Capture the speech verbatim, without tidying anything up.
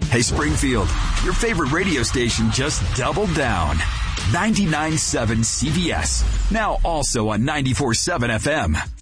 Hey, Springfield, your favorite radio station just doubled down. ninety-nine point seven C B S, now also on ninety-four point seven F M.